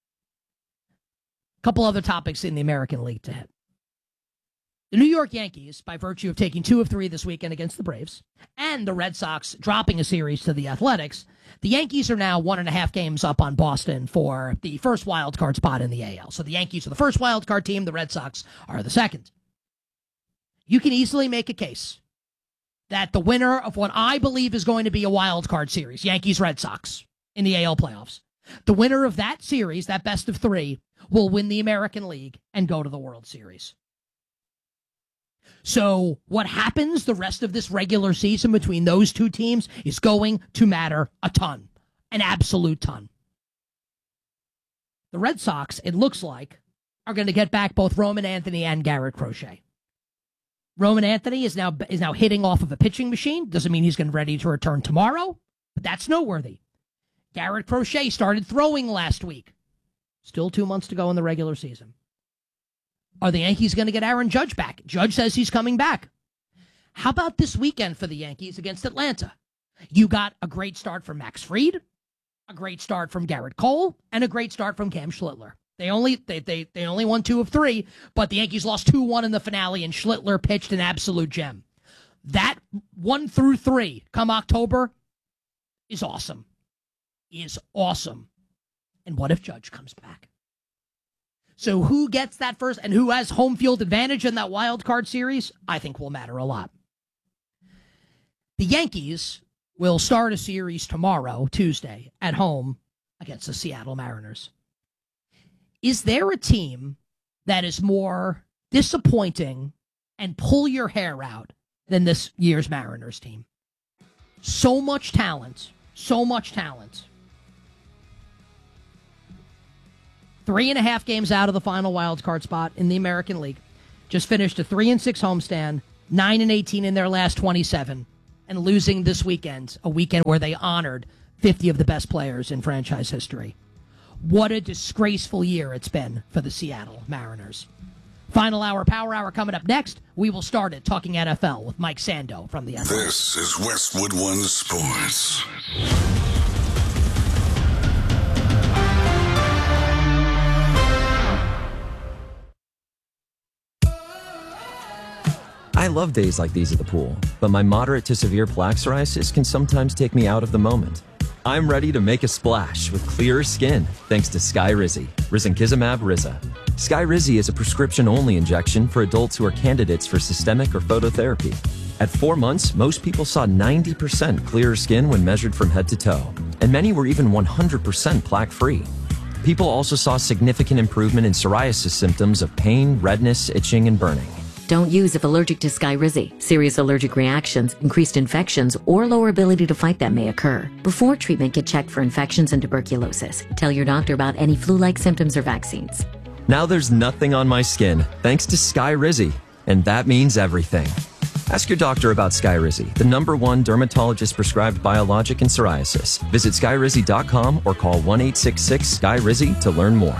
A couple other topics in the American League to hit. The New York Yankees, by virtue of taking two of three this weekend against the Braves, and the Red Sox dropping a series to the Athletics, the Yankees are now one and a half games up on Boston for the first wild card spot in the A L. So the Yankees are the first wild card team, the Red Sox are the second. You can easily make a case that the winner of what I believe is going to be a wild card series, Yankees-Red Sox, in the A L playoffs, the winner of that series, that best of three, will win the American League and go to the World Series. So what happens the rest of this regular season between those two teams is going to matter a ton, an absolute ton. The Red Sox, it looks like, are going to get back both Roman Anthony and Garrett Crochet. Roman Anthony is now is now hitting off of a pitching machine. Doesn't mean he's going to be ready to return tomorrow, but that's noteworthy. Garrett Crochet started throwing last week. Still two months to go in the regular season. Are the Yankees going to get Aaron Judge back? Judge says he's coming back. How about this weekend for the Yankees against Atlanta? You got a great start from Max Fried, a great start from Garrett Cole, and a great start from Cam Schlittler. They only they they, they only won two of three, but the Yankees lost two one in the finale, and Schlittler pitched an absolute gem. That one through three, come October, is awesome. Is awesome. And what if Judge comes back? So who gets that first and who has home field advantage in that wild card series, I think will matter a lot. The Yankees will start a series tomorrow, Tuesday, at home against the Seattle Mariners. Is there a team that is more disappointing and pull your hair out than this year's Mariners team. So much talent. So much talent. Three and a half games out of the final wild card spot in the American League. Just finished a three and six homestand, nine and eighteen in their last twenty-seven, and losing this weekend, a weekend where they honored fifty of the best players in franchise history. What a disgraceful year it's been for the Seattle Mariners. Final hour, Power Hour coming up next. We will start it talking N F L with Mike Sando from the N F L. This is Westwood One Sports. I love days like these at the pool, but my moderate to severe plaque psoriasis can sometimes take me out of the moment. I'm ready to make a splash with clearer skin thanks to Skyrizi, risankizumab Riza. Skyrizi is a prescription-only injection for adults who are candidates for systemic or phototherapy. At four months, most people saw ninety percent clearer skin when measured from head to toe, and many were even one hundred percent plaque-free. People also saw significant improvement in psoriasis symptoms of pain, redness, itching, and burning. Don't use if allergic to Skyrizi. Serious allergic reactions, increased infections, or lower ability to fight them may occur. Before treatment, get checked for infections and tuberculosis. Tell your doctor about any flu-like symptoms or vaccines. Now there's nothing on my skin thanks to Skyrizi, and that means everything. Ask your doctor about Skyrizi, the number one dermatologist-prescribed biologic in psoriasis. Visit skyrizi dot com or call one eight six six Sky Rizi to learn more.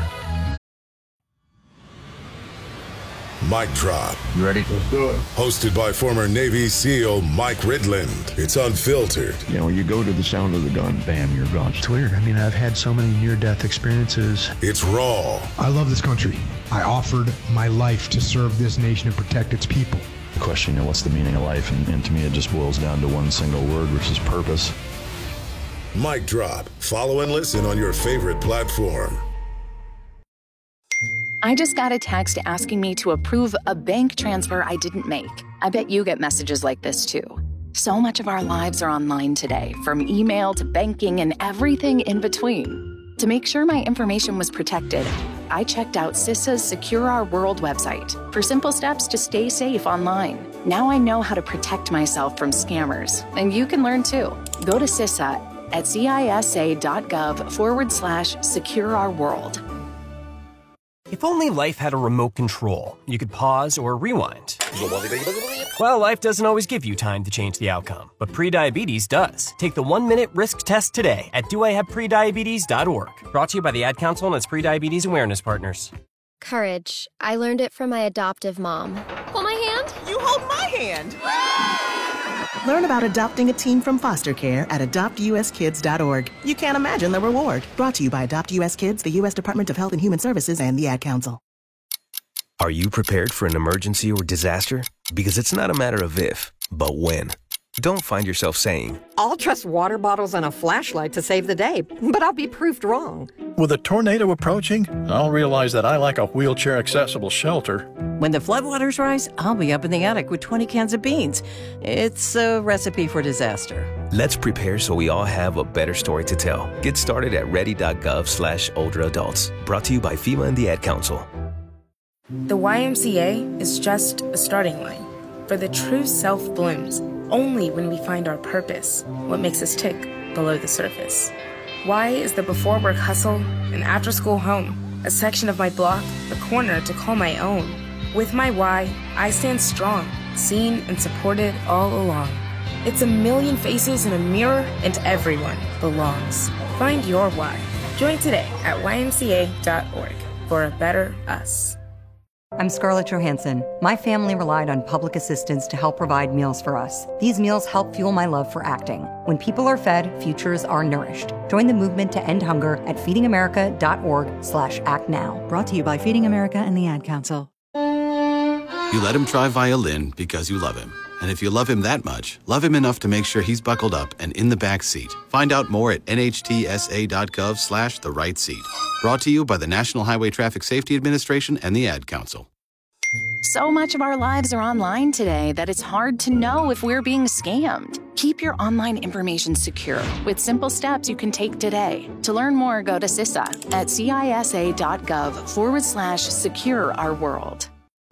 Mic Drop. You ready? Let's do it. Hosted by former Navy SEAL Mike Ridland. It's unfiltered. You know, you go to the sound of the gun, bam, you're gone. It's weird. I mean, I've had so many near-death experiences. It's raw. I love this country. I offered my life to serve this nation and protect its people. The question, you know, what's the meaning of life? And, and to me, it just boils down to one single word, which is purpose. Mic Drop. Follow and listen on your favorite platform. I just got a text asking me to approve a bank transfer I didn't make. I bet you get messages like this too. So much of our lives are online today, from email to banking and everything in between. To make sure my information was protected, I checked out CISA's Secure Our World website for simple steps to stay safe online. Now I know how to protect myself from scammers, and you can learn too. Go to CISA at cisa.gov forward slash secure our world. If only life had a remote control, you could pause or rewind. Well, life doesn't always give you time to change the outcome, but prediabetes does. Take the one-minute risk test today at do I have prediabetes dot org. Brought to you by the Ad Council and its Prediabetes Awareness Partners. Courage. I learned it from my adoptive mom. Hold my hand. You hold my hand. Learn about adopting a teen from foster care at adopt u s kids dot org. You can't imagine the reward. Brought to you by Adopt U S Kids, the U S Department of Health and Human Services, and the Ad Council. Are you prepared for an emergency or disaster? Because it's not a matter of if, but when. Don't find yourself saying, I'll trust water bottles and a flashlight to save the day, but I'll be proved wrong. With a tornado approaching, I'll realize that I like a wheelchair-accessible shelter. When the floodwaters rise, I'll be up in the attic with twenty cans of beans. It's a recipe for disaster. Let's prepare so we all have a better story to tell. Get started at ready.gov slash older adults. Brought to you by FEMA and the Ad Council. The Y M C A is just a starting line, for the true self blooms only when we find our purpose, what makes us tick below the surface. Y is the before work hustle, an after school home, a section of my block, a corner to call my own. With my Y, I stand strong, seen and supported all along. It's a million faces in a mirror, and everyone belongs. Find your Y. Join today at y m c a dot org for a better us. I'm Scarlett Johansson. My family relied on public assistance to help provide meals for us. These meals help fuel my love for acting. When people are fed, futures are nourished. Join the movement to end hunger at feeding america dot org slash act now. Brought to you by Feeding America and the Ad Council. You let him try violin because you love him. And if you love him that much, love him enough to make sure he's buckled up and in the back seat. Find out more at n h t s a dot gov slash the right seat. Brought to you by the National Highway Traffic Safety Administration and the Ad Council. So much of our lives are online today that it's hard to know if we're being scammed. Keep your online information secure with simple steps you can take today. To learn more, go to CISA at cisa.gov forward slash secure our world.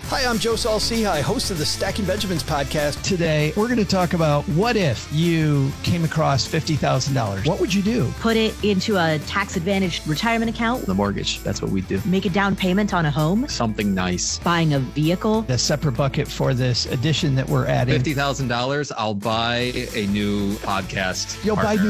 Hi, I'm Joe Saul-Sehy, host of the Stacking Benjamins podcast. Today, we're going to talk about what if you came across fifty thousand dollars? What would you do? Put it into a tax-advantaged retirement account. The mortgage, that's what we do. Make a down payment on a home. Something nice. Buying a vehicle. A separate bucket for this addition that we're adding. fifty thousand dollars, I'll buy a new podcast You'll partner. buy new